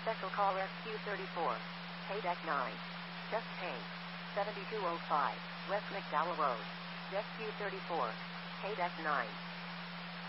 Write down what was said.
Special call SQ34. Pay deck 9. Chest pain. 7205. West McDowell Road. SQ34. Pay deck 9.